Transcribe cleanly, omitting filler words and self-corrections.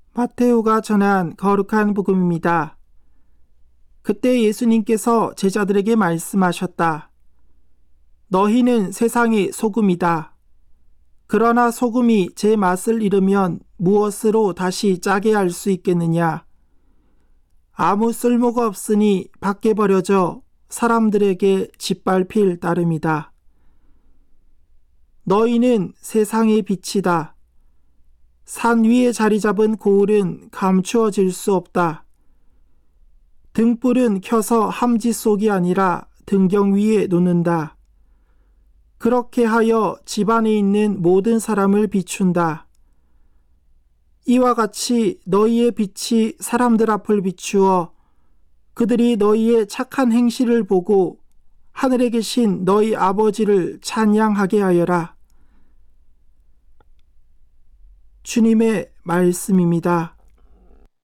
마테오가 전한 거룩한 복음입니다. 그때 예수님께서 제자들에게 말씀하셨다. 너희는 세상의 소금이다. 그러나 소금이 제 맛을 잃으면 무엇으로 다시 짜게 할 수 있겠느냐? 아무 쓸모가 없으니 밖에 버려져 사람들에게 짓밟힐 따름이다. 너희는 세상의 빛이다. 산 위에 자리 잡은 고울은 감추어질 수 없다. 등불은 켜서 함지 속이 아니라 등경 위에 놓는다. 그렇게 하여 집 안에 있는 모든 사람을 비춘다. 이와 같이 너희의 빛이 사람들 앞을 비추어 그들이 너희의 착한 행실을 보고 하늘에 계신 너희 아버지를 찬양하게 하여라. 주님의 말씀입니다.